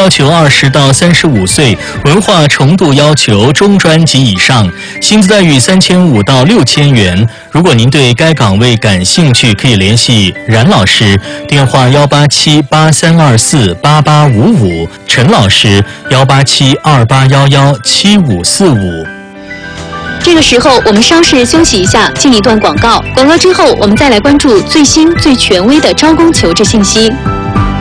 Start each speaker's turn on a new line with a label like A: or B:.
A: 要求20到35岁，文化程度要求中专及以上，薪资待遇3500到6000元。如果您对该岗位感兴趣，可以联系冉老师，电话18783248855，陈老师18728117545。
B: 这个时候，我们稍事休息一下，进一段广告。广告之后，我们再来关注最新最权威的招工求职信息。